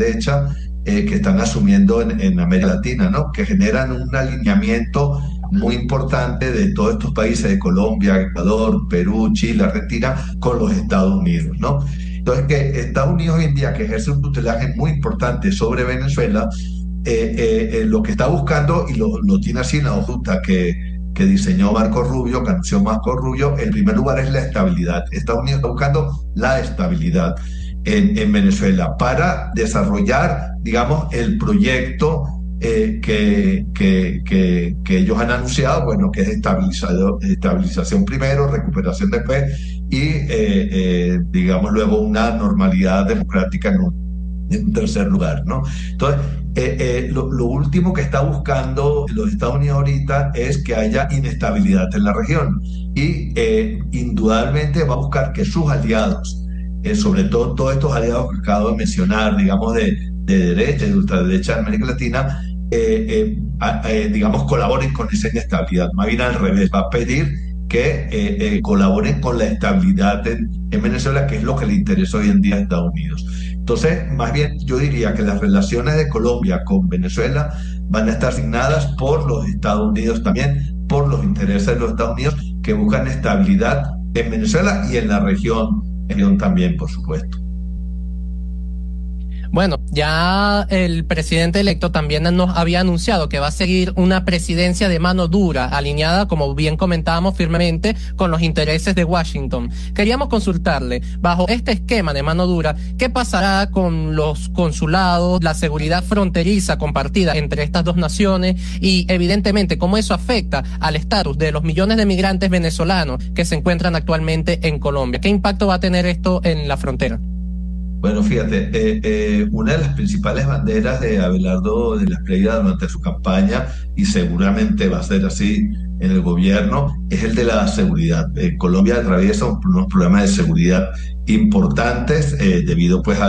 ultraderecha que están asumiendo en América Latina, ¿no? Que generan un alineamiento muy importante de todos estos países, de Colombia, Ecuador, Perú, Chile, Argentina, con los Estados Unidos, ¿no? Entonces, que Estados Unidos hoy en día, que ejerce un tutelaje muy importante sobre Venezuela, lo que está buscando, y lo tiene así en la hoja que diseñó Marco Rubio, que anunció Marco Rubio, en primer lugar es la estabilidad. Estados Unidos está buscando la estabilidad en Venezuela para desarrollar, digamos, el proyecto que ellos han anunciado, bueno, que es estabilización primero, recuperación después y, digamos, luego una normalidad democrática en un tercer lugar, ¿no? Entonces, lo último que está buscando los Estados Unidos ahorita es que haya inestabilidad en la región y indudablemente va a buscar que sus aliados, sobre todo todos estos aliados que acabo de mencionar, digamos, de derecha y de ultraderecha de América Latina, digamos, colaboren con esa inestabilidad. Más bien al revés, va a pedir que colaboren con la estabilidad en Venezuela, que es lo que le interesa hoy en día a Estados Unidos. Entonces, más bien yo diría que las relaciones de Colombia con Venezuela van a estar asignadas por los Estados Unidos también, por los intereses de los Estados Unidos, que buscan estabilidad en Venezuela y en la región también, por supuesto. Bueno, ya el presidente electo también nos había anunciado que va a seguir una presidencia de mano dura, alineada, como bien comentábamos, firmemente con los intereses de Washington. Queríamos consultarle, bajo este esquema de mano dura, ¿qué pasará con los consulados, la seguridad fronteriza compartida entre estas dos naciones y, evidentemente, cómo eso afecta al estatus de los millones de migrantes venezolanos que se encuentran actualmente en Colombia? ¿Qué impacto va a tener esto en la frontera? Bueno, fíjate, una de las principales banderas de Abelardo de la Espriella durante su campaña, y seguramente va a ser así en el gobierno, es el de la seguridad. Colombia atraviesa unos problemas de seguridad importantes debido pues a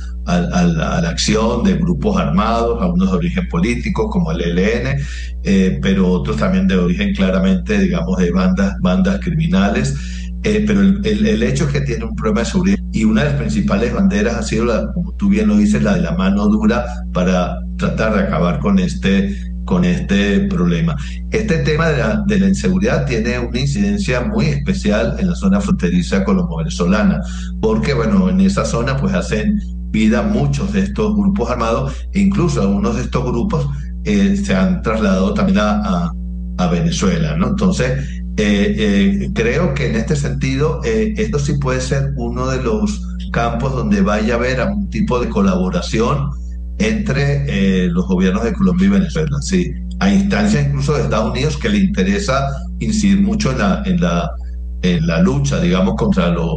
la acción de grupos armados, algunos de origen político como el ELN, pero otros también de origen claramente, digamos, de bandas criminales. Pero el hecho es que tiene un problema de seguridad, y una de las principales banderas ha sido, como tú bien lo dices, la de la mano dura para tratar de acabar con este problema. Este tema de la inseguridad tiene una incidencia muy especial en la zona fronteriza colombo-venezolana, porque bueno, en esa zona pues hacen vida muchos de estos grupos armados, e incluso algunos de estos grupos se han trasladado también a Venezuela, ¿no? Entonces, creo que en este sentido esto sí puede ser uno de los campos donde vaya a haber algún tipo de colaboración entre los gobiernos de Colombia y Venezuela. Sí, a instancias incluso de Estados Unidos, que le interesa incidir mucho en la lucha, digamos, contra los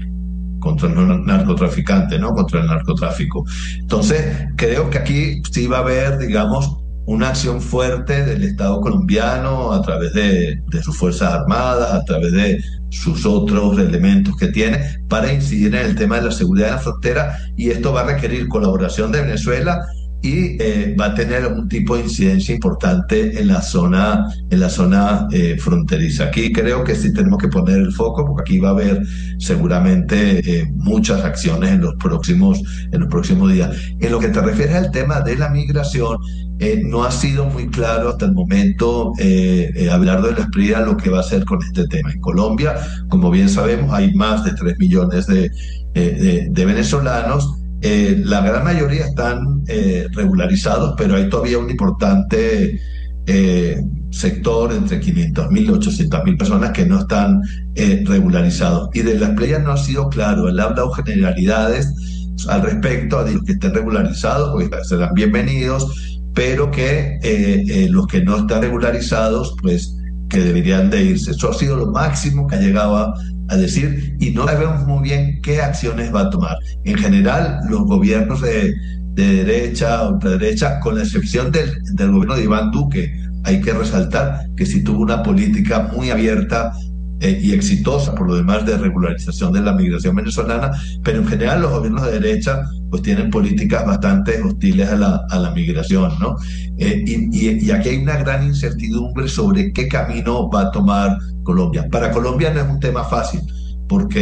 narcotraficantes, ¿no? Contra el narcotráfico. Entonces, creo que aquí sí va a haber, digamos, una acción fuerte del Estado colombiano a través de sus Fuerzas Armadas, a través de sus otros elementos que tiene, para incidir en el tema de la seguridad en la frontera, y esto va a requerir colaboración de Venezuela y va a tener algún tipo de incidencia importante en la zona fronteriza. Aquí creo que sí tenemos que poner el foco, porque aquí va a haber seguramente muchas acciones en los próximos días. En lo que te refieres al tema de la migración, no ha sido muy claro hasta el momento Abelardo de la Espriella lo que va a hacer con este tema. En Colombia, como bien sabemos, hay más de 3 millones de venezolanos. La gran mayoría están regularizados, pero hay todavía un importante sector, entre 500.000 y 800.000 personas que no están regularizados. Y de la Espriella no ha sido claro, él ha hablado generalidades al respecto, a los que estén regularizados, porque serán bienvenidos, pero que los que no están regularizados, pues que deberían de irse. Eso ha sido lo máximo que ha llegado a decir, y no sabemos muy bien qué acciones va a tomar. En general, los gobiernos de derecha o ultraderecha, con la excepción del gobierno de Iván Duque, hay que resaltar que sí tuvo una política muy abierta y exitosa, por lo demás, de regularización de la migración venezolana, pero en general los gobiernos de derecha pues tienen políticas bastante hostiles a la migración, ¿no? Y aquí hay una gran incertidumbre sobre qué camino va a tomar Colombia. Para Colombia no es un tema fácil, porque